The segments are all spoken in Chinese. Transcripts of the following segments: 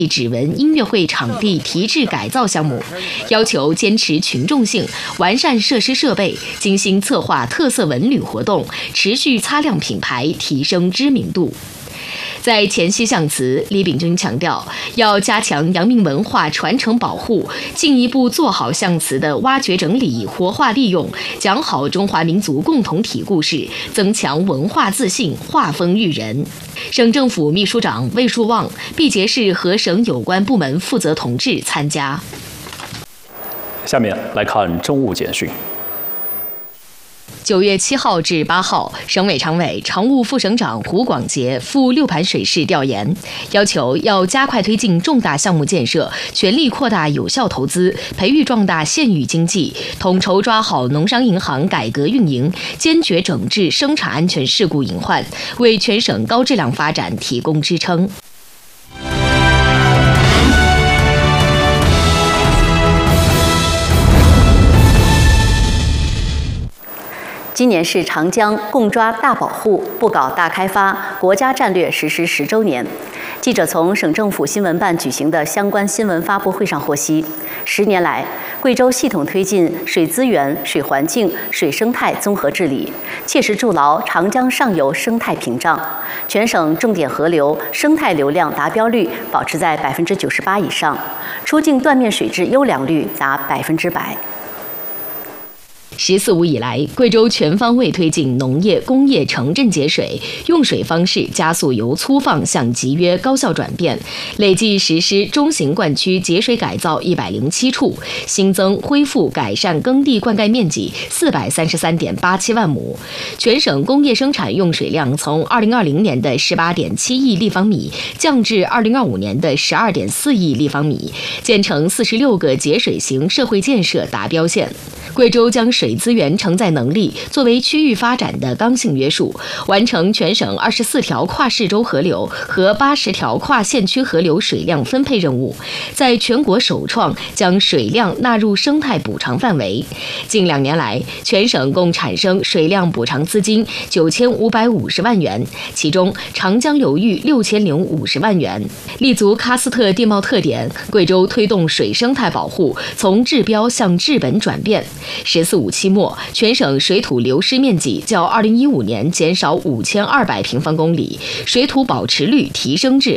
指纹音乐会场地提质改造项目，要求坚持群众性，完善设施设备，精心策划特色文旅活动，持续擦亮品牌，提升知名度。在前期项词，李秉钧强调，要加强阳明文化传承保护，进一步做好项词的挖掘整理、活化利用，讲好中华民族共同体故事，增强文化自信，画风育人。省政府秘书长魏树旺、毕节市和省有关部门负责同志参加。 下面来看政务简讯。 9月7号至8号，省委常委、常务副省长胡广杰赴六盘水市调研，要求要加快推进重大项目建设，全力扩大有效投资，培育壮大县域经济，统筹抓好农商银行改革运营，坚决整治生产安全事故隐患，为全省高质量发展提供支撑。 今年是长江共抓大保护、不搞大开发国家战略实施10周年。记者从省政府新闻办举行的相关新闻发布会上获悉，10年来，贵州系统推进水资源、水环境、水生态综合治理，切实筑牢长江上游生态屏障，全省重点河流生态流量达标率保持在98%以上，出境断面水质优良率达100%。 “14五”以来，贵州全方位推进农业、工业、城镇节水，用水方式加速由粗放向集约高效转变，累计实施中型灌区节水改造107处，新增恢复改善耕地灌溉面积433.87万亩。全省工业生产用水量从2020年的18.7亿立方米降至2025年的12.4亿立方米，建成46个节水型社会建设达标县。贵州将水资源承载能力作为区域发展的刚性约束，完成全省24条跨市州河流和80条跨县区河流水量分配任务，在全国首创将水量纳入生态补偿范围。近2年来，全省共产生水量补偿资金9550万元，其中长江流域6050万元。立足喀斯特地貌特点，贵州推动水生态保护从治标向治本转变。“14五”期末，全省水土流失面积较2015年减少5200平方公里，水土保持率提升至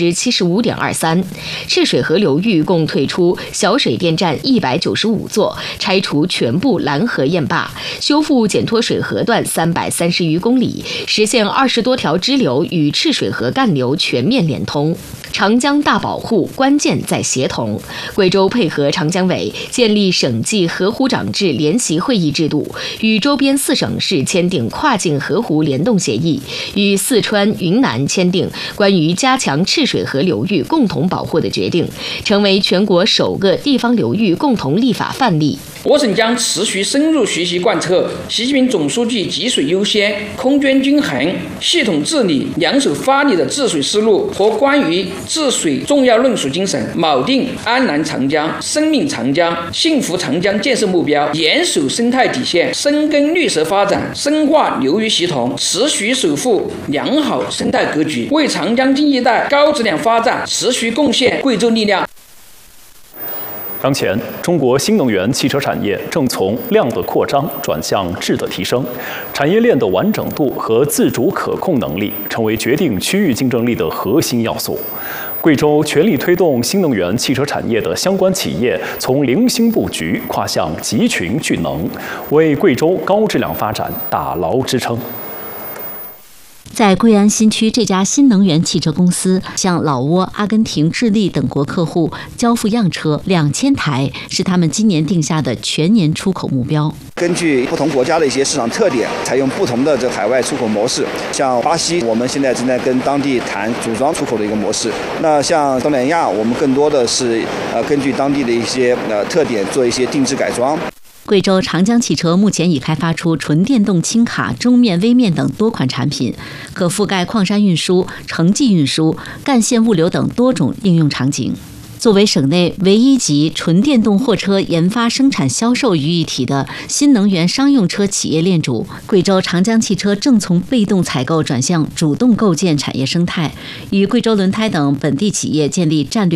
75.23%。赤水河流域共退出小水电站195座，拆除全部拦河堰坝，修复减脱水河段330余公里，实现20多条支流与赤水河干流全面连通。长江大保护关键在协同，贵州配合长江委建立省际河湖长制联席会议制度，与周边4省市签订跨境河湖联动协议，与四川、云南签订关于加强赤水河流域共同保护的决定，成为全国首个地方流域共同立法范例。 我省将持续深入学习贯彻习近平总书记集水优先、空捐均衡、系统治理、两手发力的治水思路和关于治水重要论述精神，锚定安南长江、生命长江、幸福长江建设目标，严守生态底线，深耕绿色发展，深化流域协同，持续守护良好生态格局，为长江经济带高质量发展持续贡献贵州力量。 当前，中国新能源汽车产业正从量的扩张转向质的提升，产业链的完整度和自主可控能力成为决定区域竞争力的核心要素。贵州全力推动新能源汽车产业的相关企业从零星布局跨向集群聚能，为贵州高质量发展打牢支撑。 在贵安新区，这家新能源汽车公司向老挝、阿根廷、智利等国客户交付样车2000台，是他们今年定下的全年出口目标。 根据不同国家的一些市场特点，采用不同的海外出口模式。像巴西，我们现在正在跟当地谈组装出口的一个模式。那像东南亚，我们更多的是根据当地的一些特点做一些定制改装。 贵州长江汽车目前已开发出纯电动轻卡、中面、微面等多款产品，可覆盖矿山运输、城际运输、干线物流等多种应用场景。作为省内唯一集纯电动货车研发、生产、销售于一体的新能源商用车企业链主，贵州长江汽车正从被动采购转向主动构建产业生态，与贵州轮胎等本地企业建立战略